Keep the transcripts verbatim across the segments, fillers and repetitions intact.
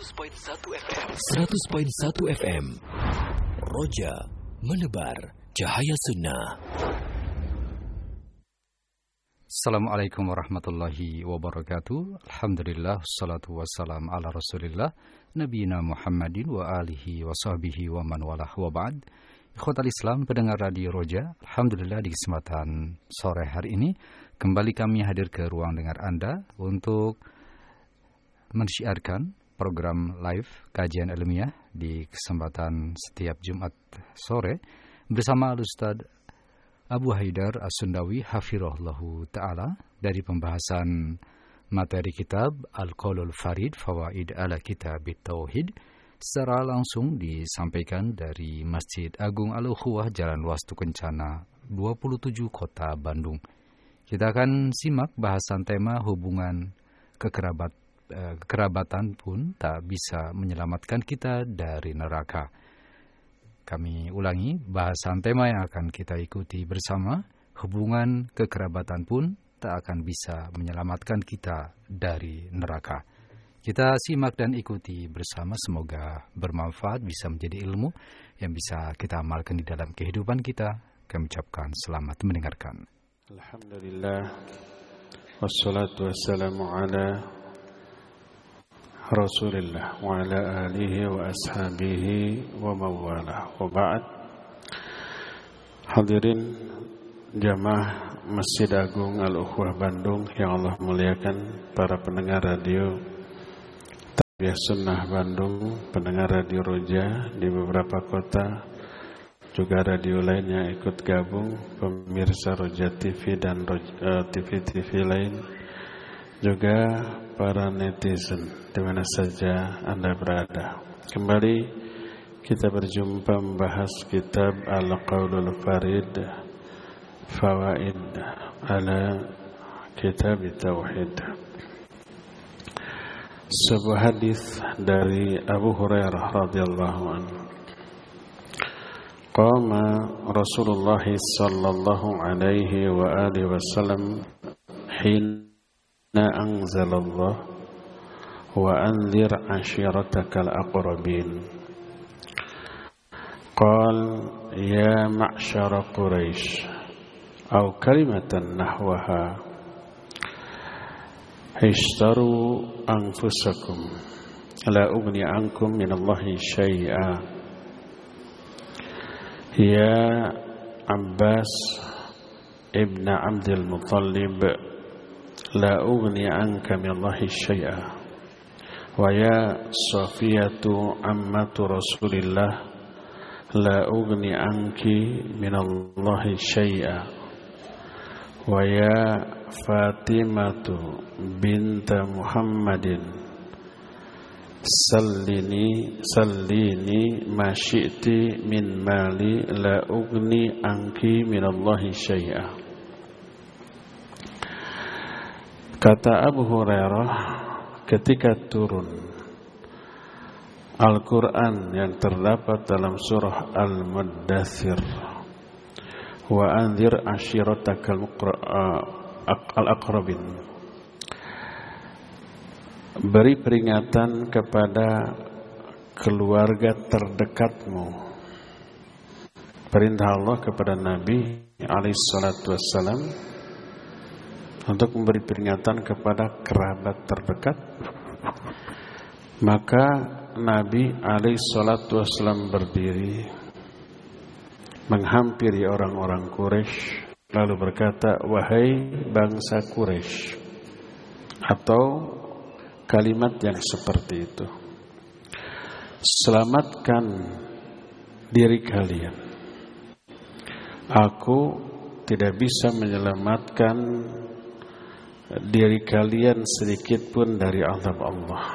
seratus koma satu F M. seratus koma satu F M. Roja menebar cahaya sunnah. Assalamualaikum warahmatullahi wabarakatuh. Alhamdulillah, wassalatu wassalam ala rasulillah Nabiyina Muhammadin wa alihi wa sahbihi wa man walah wa ba'd. Ikhwatal Islam, pendengar Radio Roja, Alhamdulillah di kesempatan sore hari ini kembali kami hadir ke ruang dengar Anda untuk mensyiarkan program live kajian ilmiah di kesempatan setiap Jumat sore bersama Al-Ustaz Abu Haidar As-Sundawi hafirahullahu ta'ala dari pembahasan materi kitab Al-Qaulul Farid Fawaid ala Kitab Tauhid secara langsung disampaikan dari Masjid Agung Al-Ukhuwah Jalan Wastu Kencana dua puluh tujuh Kota Bandung. Kita akan simak bahasan tema hubungan kekerabat, eh, kekerabatan pun tak bisa menyelamatkan kita dari neraka. Kami ulangi, bahasan tema yang akan kita ikuti bersama, hubungan kekerabatan pun tak akan bisa menyelamatkan kita dari neraka. Kita simak dan ikuti bersama, semoga bermanfaat, bisa menjadi ilmu yang bisa kita amalkan di dalam kehidupan kita. Kami ucapkan selamat mendengarkan. Alhamdulillah, wassalatu wassalamu ala Rasulillah wa ala alihi wa ashabihi wa mawalah wa ba'd. Hadirin jamaah Masjid Agung Al-Ukhuwah Bandung yang Allah muliakan, para pendengar radio Tarbiyah Sunnah Bandung, pendengar radio Roja di beberapa kota, juga radio lain yang ikut gabung, pemirsa Roja T V dan uh, T V-T V lain, juga para netizen di mana saja Anda berada. Kembali kita berjumpa membahas kitab Al-Qaulul Farid Fawaid ala Kitab Tauhid. Sebuah hadis dari Abu Hurairah radhiyallahu anhu. Qama Rasulullah sallallahu alaihi wa alihi wasallam hina anzalallah wa anzir ashiratakal aqrabin. Qal ya ma'syara Quraisy aw kalimatan nahwaha ishtaru anfusakum la ughni ankum minallahi syai'a. Ya Abbas ibn Abdul Muttalib la ughni anka minallahi syai'a. Wa ya Safiyatu ammatu Rasulillah la ughni anki minallahi syai'a. Wa ya Fatimatu binta Muhammadin Sallini Sallini ma syi'ti min mali la ugni anki minallahi syai'a. Kata Abu Hurairah ketika turun Al-Quran yang terdapat dalam surah Al-Muddathir, wa anzir ashiratakal al-aqrabin, beri peringatan kepada keluarga terdekatmu. Perintah Allah kepada Nabi alaihi salatu wassalam untuk memberi peringatan kepada kerabat terdekat. Maka Nabi alaihi salatu wassalam berdiri menghampiri orang-orang Quraisy lalu berkata, wahai bangsa Quraisy, atau kalimat yang seperti itu, selamatkan diri kalian. Aku tidak bisa menyelamatkan diri kalian sedikit pun dari azab Allah.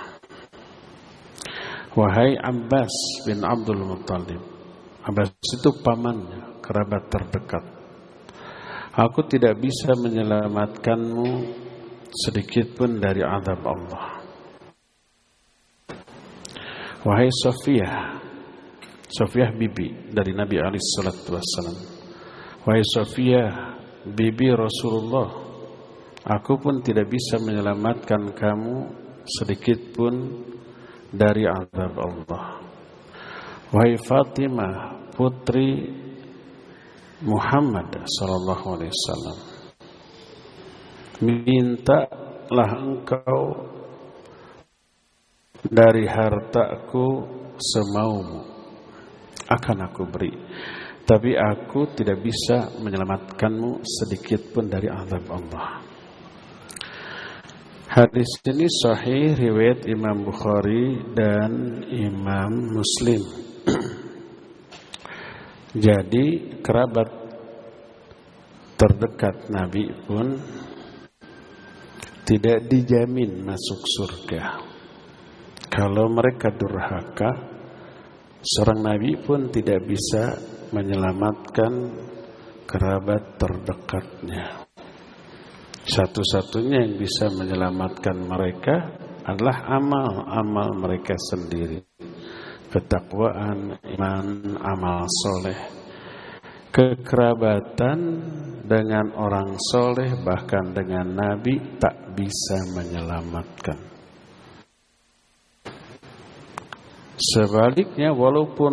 Wahai Abbas bin Abdul Muttalib, Abbas itu pamannya, kerabat terdekat, aku tidak bisa menyelamatkanmu sedikit pun dari azab Allah. Wahai Safiyah, Safiyah bibi dari Nabi alaihi salatu wassalam, wahai Safiyah bibi Rasulullah, aku pun tidak bisa menyelamatkan kamu sedikit pun dari azab Allah. Wahai Fatimah, putri Muhammad sallallahu alaihi wasallam, mintalah engkau dari hartaku semaumu, akan aku beri. Tapi aku tidak bisa menyelamatkanmu sedikit pun dari azab Allah. Hadis ini sahih riwayat Imam Bukhari dan Imam Muslim. Jadi kerabat terdekat Nabi pun tidak dijamin masuk surga. Kalau mereka durhaka, seorang Nabi pun tidak bisa menyelamatkan kerabat terdekatnya. Satu-satunya yang bisa menyelamatkan mereka adalah amal-amal mereka sendiri. Ketakwaan, iman, amal soleh. Kekerabatan dengan orang soleh, bahkan dengan Nabi, tak bisa menyelamatkan. Sebaliknya, walaupun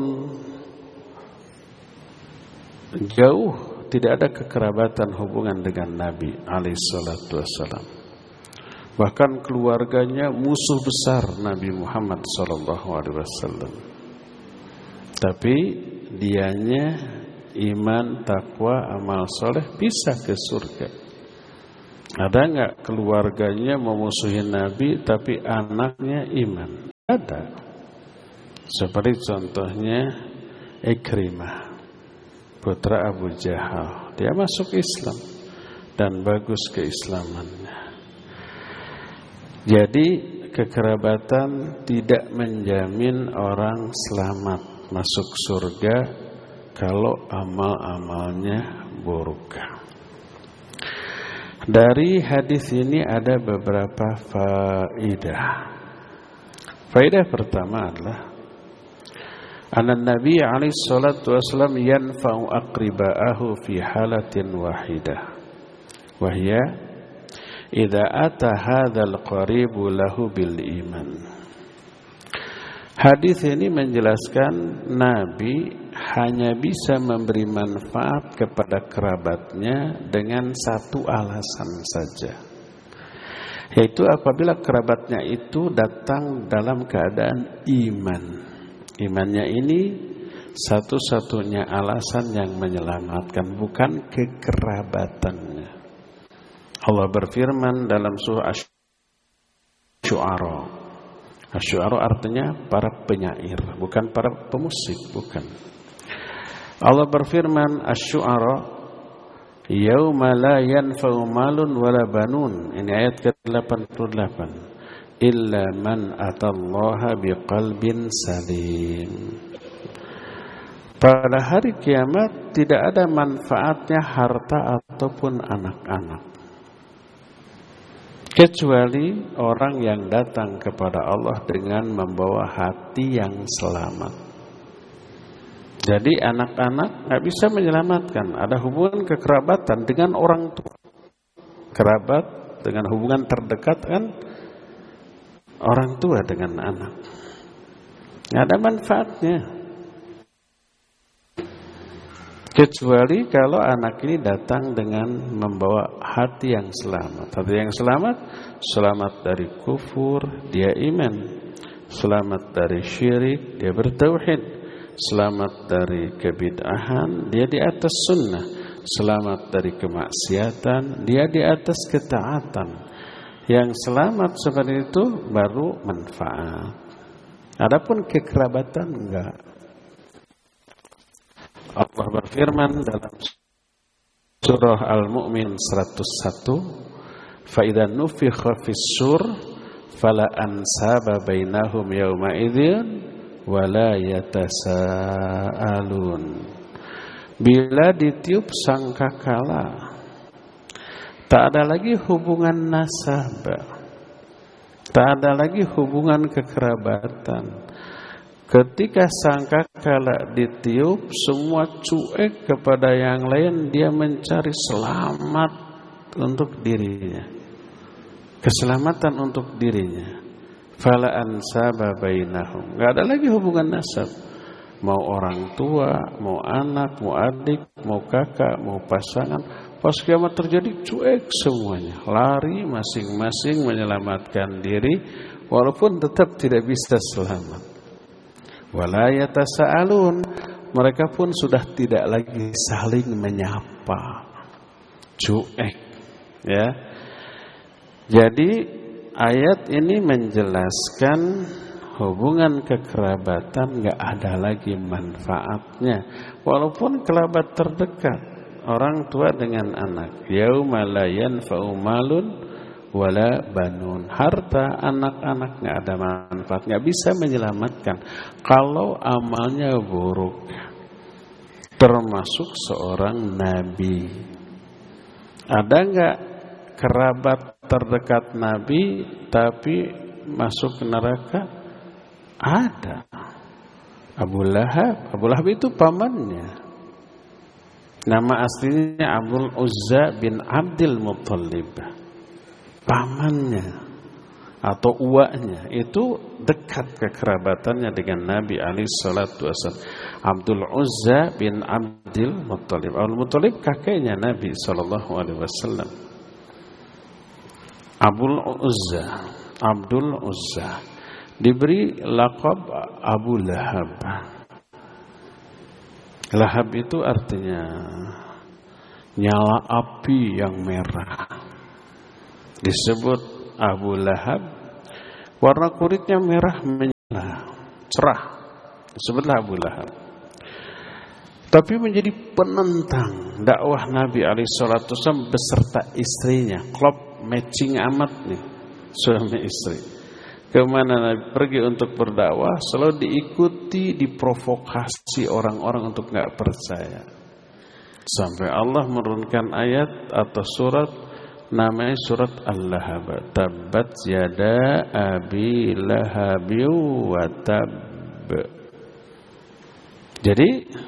jauh, tidak ada kekerabatan hubungan dengan Nabi alaihi salatu wassalam. Bahkan keluarganya musuh besar Nabi Muhammad sallallahu alaihi wasallam. Tapi dianya iman, takwa, amal soleh bisa ke surga. Ada enggak keluarganya memusuhi Nabi tapi anaknya iman? Ada. Seperti contohnya Ikrimah, putra Abu Jahal. Dia masuk Islam dan bagus keislamannya. Jadi kekerabatan tidak menjamin orang selamat masuk surga kalau amal-amalnya buruk. Dari hadis ini ada beberapa faedah. Faedah pertama adalah anna Nabi alaihi salatu wasallam yanfa'u aqriba'ahu fi halatin wahidah. Wahya idza ata hadzal qaribu lahu bil iman. Hadis ini menjelaskan Nabi hanya bisa memberi manfaat kepada kerabatnya dengan satu alasan saja, yaitu apabila kerabatnya itu datang dalam keadaan iman. Imannya ini satu-satunya alasan yang menyelamatkan, bukan kekerabatannya. Allah berfirman dalam surah Asy-Syu'ara. Asy-Syu'ara artinya para penyair, bukan para pemusik, bukan. Allah berfirman Asy-Syu'ara, yauma la yanfa'u malun wala banun. Ini ayat ke delapan puluh delapan. Illa man atallaha biqalbin salim. Pada hari kiamat tidak ada manfaatnya harta ataupun anak-anak, kecuali orang yang datang kepada Allah dengan membawa hati yang selamat. Jadi anak-anak gak bisa menyelamatkan. Ada hubungan kekerabatan dengan orang tua. Kerabat dengan hubungan terdekat kan orang tua dengan anak. Gak ada manfaatnya, kecuali kalau anak ini datang dengan membawa hati yang selamat. Hati yang selamat, selamat dari kufur, dia iman. Selamat dari syirik, dia bertauhid. Selamat dari kebid'ahan, dia di atas sunnah. Selamat dari kemaksiatan, dia di atas ketaatan. Yang selamat seperti itu baru manfaat. Adapun kekerabatan enggak. Allah berfirman dalam surah Al-Mu'min seratus satu, fa idza nufikha fis-sur fala ansaba bainahum yawma idzin wala yatasaalun. Bila ditiup sangkakala, tak ada lagi hubungan nasabah, tak ada lagi hubungan kekerabatan. Ketika sangkakala ditiup, semua cuek kepada yang lain. Dia mencari selamat untuk dirinya, keselamatan untuk dirinya. Fala ansaba bainahum. Enggak ada lagi hubungan nasab. Mau orang tua, mau anak, mau adik, mau kakak, mau pasangan, pas kiamat terjadi cuek semuanya. Lari masing-masing menyelamatkan diri walaupun tetap tidak bisa selamat. Wala yatasaalun. Mereka pun sudah tidak lagi saling menyapa. Cuek, ya. Jadi ayat ini menjelaskan hubungan kekerabatan gak ada lagi manfaatnya, walaupun kerabat terdekat, orang tua dengan anak. Yauma la yanfa'u malun wala banun. Harta anak-anak gak ada manfaat, gak bisa menyelamatkan kalau amalnya buruk. Termasuk seorang nabi. Ada gak kerabat terdekat nabi tapi masuk ke neraka? Ada. Abu Lahab. Abu Lahab itu pamannya. Nama aslinya Abdul Uzza bin Abdul Muttalib. Pamannya atau uaknya itu dekat kekerabatannya dengan Nabi alaihi salatu wasallam. Abdul Uzza bin Abdul Muttalib. Abdul Muttalib kakeknya Nabi sallallahu alaihi wasallam. Abdul Uzza, Abdul Uzza diberi laqab Abu Lahab. Lahab itu artinya nyala api yang merah. Disebut Abu Lahab, warna kulitnya merah menyala, cerah. Disebutlah Abu Lahab. Tapi menjadi penentang dakwah Nabi alaihi salatu wasallam beserta istrinya. Klop matching amat nih suami istri. Kemana Nabi pergi untuk berdakwah selalu diikuti, diprovokasi orang-orang untuk nggak percaya. Sampai Allah menurunkan ayat atau surat namanya surat Al-Lahab. Tabbat yada abi lahabi wa tab. Jadi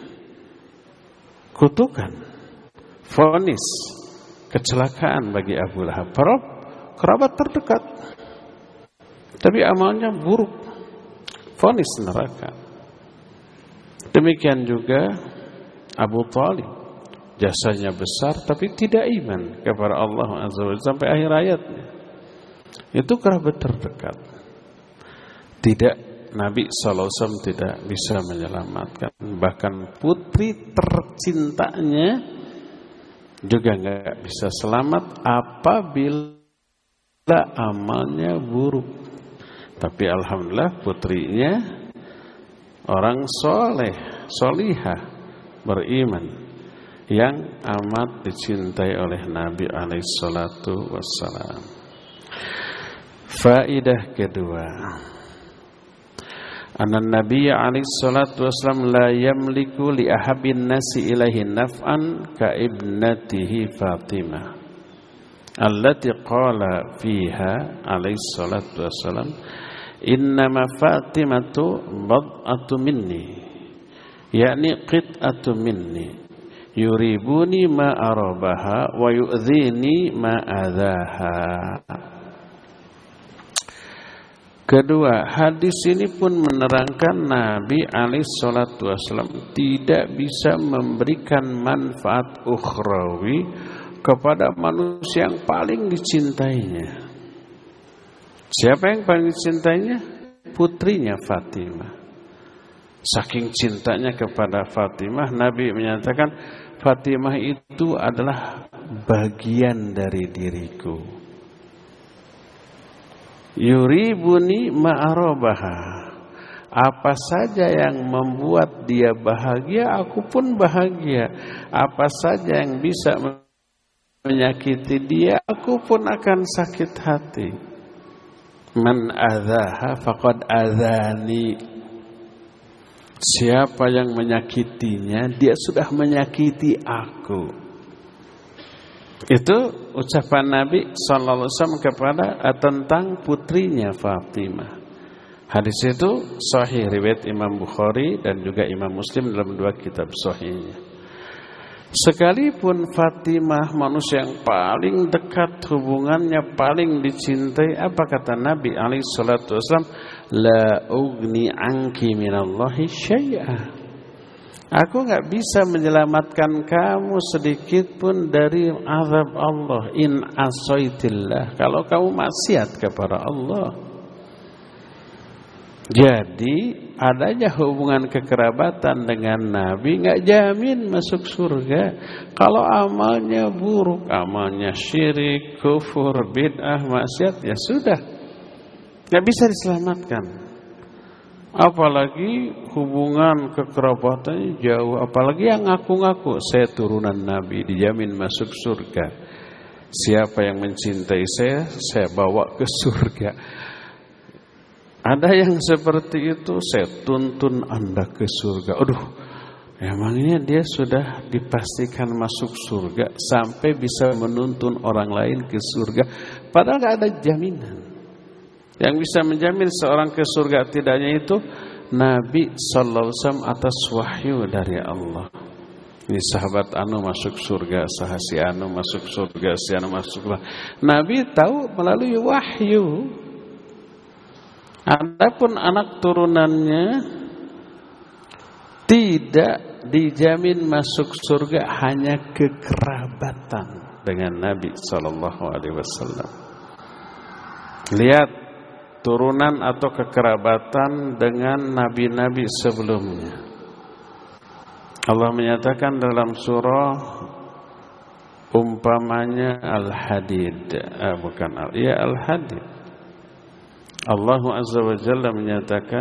kutukan, vonis, kecelakaan bagi Abu Lahab. Para kerabat terdekat, tapi amalnya buruk, vonis neraka. Demikian juga Abu Thalib, jasanya besar tapi tidak iman kepada Allah Azza wa Jalla sampai akhir ayatnya. Itu kerabat terdekat. Tidak, Nabi sallallahu alaihi wasallam tidak bisa menyelamatkan. Bahkan putri tercintanya juga enggak bisa selamat apabila amalnya buruk. Tapi alhamdulillah putrinya orang soleh, solihah, beriman, yang amat dicintai oleh Nabi alaihi salatu wassalam. Faidah kedua, anna Nabi alaihi salatu wassalam la yamliku li ahabin nasi ilaihi naf'an ka ibnatihi Fatimah allati qala fiha alaihi salatu wassalam innama Fatimatu bad'atu minni, yakni qit'atu minni yuribuni ma arabaha wa yu'dhini ma adhaha. Kedua, hadis ini pun menerangkan Nabi alaihi salatu wasallam tidak bisa memberikan manfaat ukhrawi kepada manusia yang paling dicintainya. Siapa yang paling dicintainya? Putrinya Fatimah. Saking cintanya kepada Fatimah, Nabi menyatakan Fatimah itu adalah bagian dari diriku. Yuribuni ma'arabaha. Apa saja yang membuat dia bahagia, aku pun bahagia. Apa saja yang bisa menyakiti dia, aku pun akan sakit hati. Man adzaha faqad adzani. Siapa yang menyakitinya, dia sudah menyakiti aku. Itu ucapan Nabi sallallahu alaihi wasallam kepada tentang putrinya Fatimah. Hadis itu sahih riwayat Imam Bukhari dan juga Imam Muslim dalam dua kitab sahihnya. Sekalipun Fatimah manusia yang paling dekat, hubungannya paling dicintai, apa kata Nabi alaihi salatu wasallam? La ugni anki minallahi syai'a. Aku enggak bisa menyelamatkan kamu sedikit pun dari azab Allah. In asaitillah, kalau kamu maksiat kepada Allah. Jadi adanya hubungan kekerabatan dengan Nabi nggak jamin masuk surga. Kalau amalnya buruk, amalnya syirik, kufur, bid'ah, maksiat, ya sudah, nggak bisa diselamatkan. Apalagi hubungan kekerabatannya jauh, apalagi yang ngaku-ngaku saya turunan Nabi, dijamin masuk surga. Siapa yang mencintai saya, saya bawa ke surga. Ada yang seperti itu, saya tuntun Anda ke surga. Aduh, emangnya dia sudah dipastikan masuk surga sampai bisa menuntun orang lain ke surga, padahal gak ada jaminan. Yang bisa menjamin seorang ke surga tidaknya itu Nabi sallallahu alaihi wasallam atas wahyu dari Allah. Ini sahabat anu masuk surga, sahasi anu masuk surga, si anu masuk surga. Nabi tahu melalui wahyu. Adapun anak turunannya tidak dijamin masuk surga, hanya kekerabatan dengan Nabi sallallahu alaihi wasallam. Lihat turunan atau kekerabatan dengan nabi-nabi sebelumnya. Allah menyatakan dalam surah umpamanya Al-Hadid, eh, bukan Al, ya Al-Hadid. Allah Azza wa Jalla menyatakan